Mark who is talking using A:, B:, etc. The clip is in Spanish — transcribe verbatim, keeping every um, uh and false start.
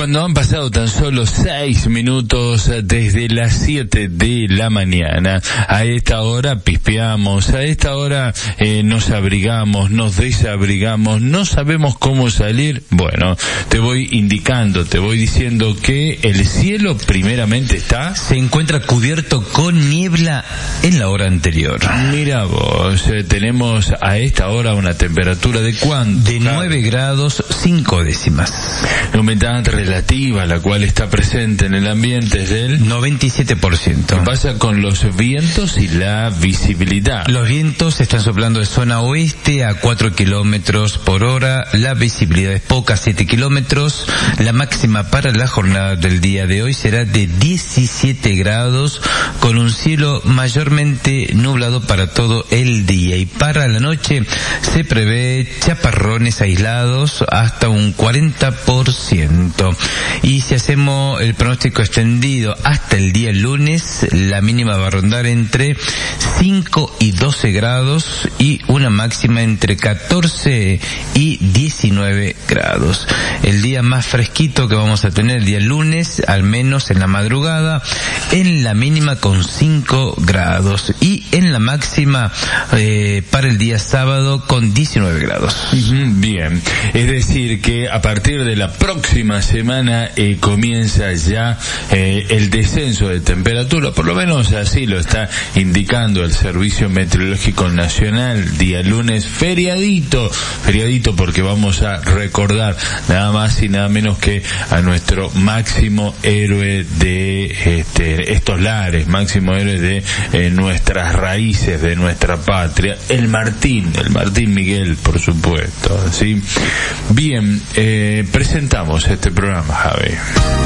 A: Cuando han pasado tan solo seis minutos desde las siete de la mañana, a esta hora pispeamos, a esta hora eh, nos abrigamos, nos desabrigamos, no sabemos cómo salir. Bueno, te voy indicando, te voy diciendo que el cielo primeramente está...
B: Se encuentra cubierto con niebla en la hora anterior.
A: Mira vos, eh, tenemos a esta hora una temperatura de ¿cuánto?
B: De nueve grados cinco décimas.
A: La humedad relativa, la cual está presente en el ambiente, es del
B: noventa y siete por ciento.
A: ¿Qué pasa con los vientos y la visibilidad?
B: Los vientos están soplando de zona oeste a cuatro kilómetros por hora, la visibilidad es poca, siete kilómetros, la máxima para la jornada del día de hoy será de diecisiete grados, con un cielo mayormente nublado para todo el día, y para la noche se prevé chaparrones aislados hasta un cuarenta por ciento. Y si hacemos el pronóstico extendido hasta el día lunes, la mínima va a rondar entre cinco y doce grados y una máxima entre catorce y diecinueve grados. El día más fresquito que vamos a tener el día lunes, al menos en la madrugada, en la mínima con cinco grados y en la máxima eh, para el día sábado con diecinueve grados.
A: Bien, es decir que a partir de la próxima semana eh, comienza ya eh, el descenso de temperatura, por lo menos así lo está indicando el Servicio Meteorológico Nacional. Día lunes feriadito, feriadito porque vamos a recordar nada más y nada menos que a nuestro máximo héroe de este, estos lares, máximo héroe de eh, nuestras raíces, de nuestra patria, el Martín, el Martín Miguel, por supuesto, ¿sí? Bien, eh, presentamos este programa, Javi.